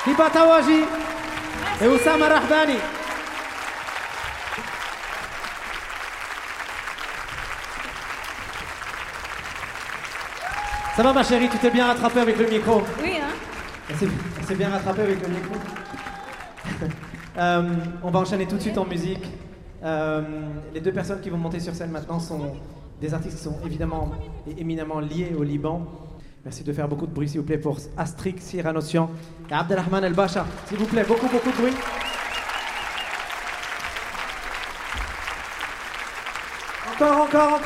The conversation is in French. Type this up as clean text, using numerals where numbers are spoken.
Hiba Tawaji et Oussama Rahdani. Ça va ma chérie, tu t'es bien rattrapée avec le micro? Oui, hein. Elle s'est bien rattrapée avec le micro. On va enchaîner tout de suite en musique. Les deux personnes qui vont monter sur scène maintenant sont des artistes qui sont évidemment et éminemment liés au Liban. Merci de faire beaucoup de bruit s'il vous plaît pour Astrik Siranossian et Abdelrahman El Bacha. S'il vous plaît, beaucoup de bruit. Encore.